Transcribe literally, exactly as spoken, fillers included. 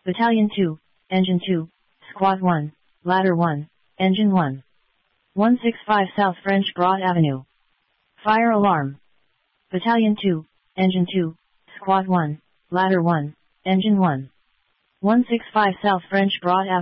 Battalion two, Engine two, Squad one, Ladder one, Engine one. one sixty-five South French Broad Avenue. Fire alarm. Battalion two, Engine two, Squad one, Ladder one, Engine one. one sixty-five South French Broad Avenue.